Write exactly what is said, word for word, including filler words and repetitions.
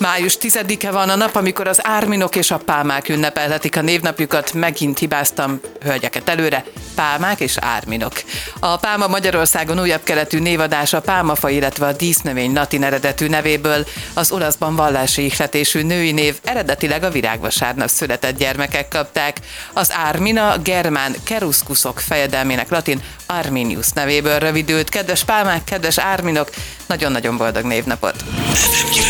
május tizedike van a nap, amikor az árminok és a pálmák ünnepelhetik a névnapjukat. Megint hibáztam, hölgyeket előre, pálmák és árminok. A pálma Magyarországon újabb keletű névadás a pálmafa, illetve a dísznövény latin eredetű nevéből. Az olaszban vallási ihletésű női név, eredetileg a virágvasárnap született gyermekek kapták. Az ármina germán keruszkuszok fejedelmének latin Arminius nevéből rövidült. Kedves pálmák, kedves árminok, nagyon-nagyon boldog névnapot!